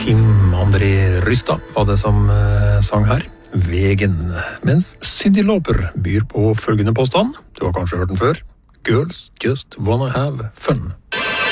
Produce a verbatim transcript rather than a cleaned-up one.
Kim André Rystad var det som eh, sang her. Vegen. Mens Cyndi Lauper byr på følgende påstand. Du har kanskje hørt den før. Girls just wanna have fun.